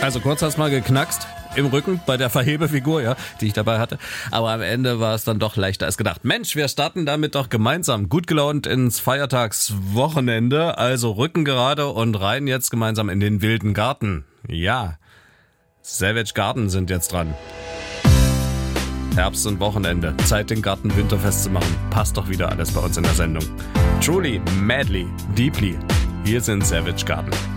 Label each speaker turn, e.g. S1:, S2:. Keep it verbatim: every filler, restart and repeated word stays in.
S1: Also kurz hat's mal geknackst im Rücken bei der Verhebefigur, ja, die ich dabei hatte. Aber am Ende war es dann doch leichter als gedacht. Mensch, wir starten damit doch gemeinsam gut gelaunt ins Feiertagswochenende. Also Rücken gerade und rein jetzt gemeinsam in den wilden Garten. Ja, Savage Garden sind jetzt dran. Herbst und Wochenende. Zeit, den Garten winterfest zu machen. Passt doch wieder alles bei uns in der Sendung. Truly, madly, deeply. Hier sind Savage Garden.